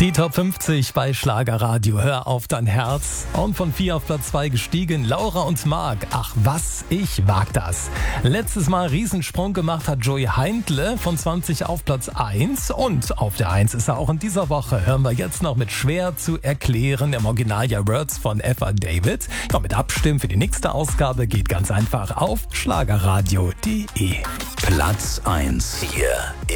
Die Top 50 bei Schlagerradio. Hör auf dein Herz. Und von 4 auf Platz 2 gestiegen Laura und Marc. Ach was, ich wag das. Letztes Mal Riesensprung gemacht hat Joey Heindle von 20 auf Platz 1. Und auf der 1 ist er auch in dieser Woche. Hören wir jetzt noch mit Schwer zu erklären. Im Original ja Words von Eva David. Ja, mit Abstimmen für die nächste Ausgabe geht ganz einfach auf schlagerradio.de. Platz 1 hier